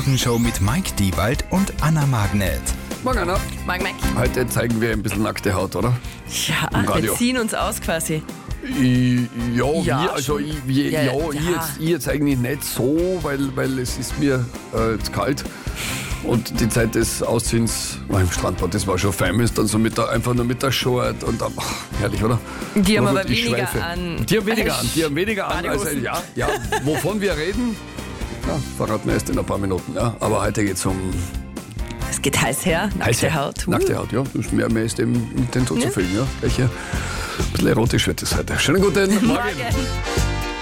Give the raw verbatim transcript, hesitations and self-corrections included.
Morgenshow mit Mike Diewald und Anna Magnet. Morgen, Anna. Morgen, Mike. Heute zeigen wir ein bisschen nackte Haut, oder? Ja, wir ziehen uns aus quasi. Ich, ja, Ja, wir, also schon. ich, wir, Ja, ja, ja. Ich, jetzt, ich jetzt eigentlich nicht so, weil, weil es ist mir äh, zu kalt. Und die Zeit des Ausziehens war im Strandbad, das war schon fein, ist dann so mit der, einfach nur mit der Short und dann, ach, herrlich, oder? Die haben Aber aber ich weniger schweife. an. Die haben weniger an, die haben weniger an. Also, Badehosen. ja, ja, wovon wir reden, ja, verraten wir erst in ein paar Minuten. Ja. Aber heute geht es um Es geht heiß her, nackte Haut. Uh. Nackte Haut, ja. Das ist mehr, mehr ist dem mit den so zu füllen, ja. Welche, ein bisschen erotisch wird das heute. Schönen guten Morgen. Morgen.